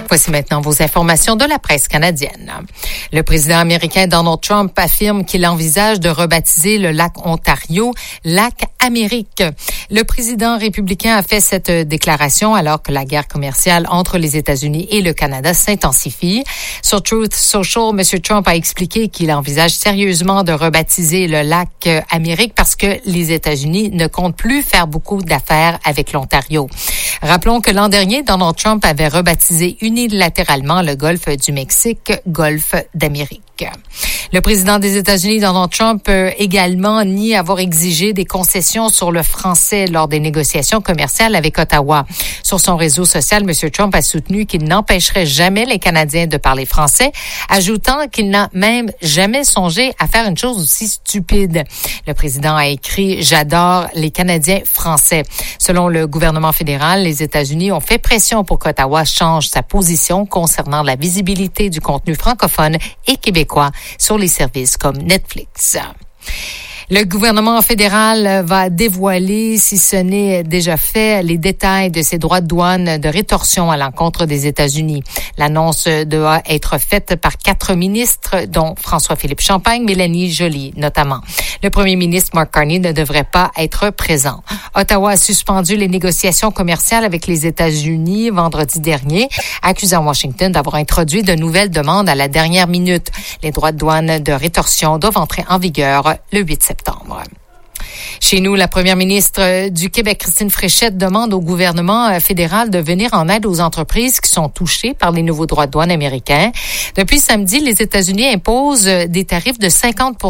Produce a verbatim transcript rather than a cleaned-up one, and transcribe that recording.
Voici maintenant vos informations de la presse canadienne. Le président américain Donald Trump affirme qu'il envisage de rebaptiser le lac Ontario lac Amérique. Le président républicain a fait cette déclaration alors que la guerre commerciale entre les États-Unis et le Canada s'intensifie. Sur Truth Social, M. Trump a expliqué qu'il envisage sérieusement de rebaptiser le lac Amérique parce que les États-Unis ne comptent plus faire beaucoup d'affaires avec l'Ontario. Rappelons que l'an dernier, Donald Trump avait rebaptisé unilatéralement le golfe du Mexique, golfe d'Amérique. Le président des États-Unis, Donald Trump, également nie avoir exigé des concessions sur le français lors des négociations commerciales avec Ottawa. Sur son réseau social, M. Trump a soutenu qu'il n'empêcherait jamais les Canadiens de parler français, ajoutant qu'il n'a même jamais songé à faire une chose aussi stupide. Le président a écrit « J'adore les Canadiens français ». Selon le gouvernement fédéral, les États-Unis ont fait pression pour qu'Ottawa change sa position concernant la visibilité du contenu francophone et québécois sur les services comme Netflix. Le gouvernement fédéral va dévoiler, si ce n'est déjà fait, les détails de ses droits de douane de rétorsion à l'encontre des États-Unis. L'annonce doit être faite par quatre ministres, dont François-Philippe Champagne, Mélanie Joly notamment. Le premier ministre Mark Carney ne devrait pas être présent. Ottawa a suspendu les négociations commerciales avec les États-Unis vendredi dernier, accusant Washington d'avoir introduit de nouvelles demandes à la dernière minute. Les droits de douane de rétorsion doivent entrer en vigueur le huit septembre. Chez nous, la première ministre du Québec, Christine Fréchette, demande au gouvernement fédéral de venir en aide aux entreprises qui sont touchées par les nouveaux droits de douane américains. Depuis samedi, les États-Unis imposent des tarifs de cinquante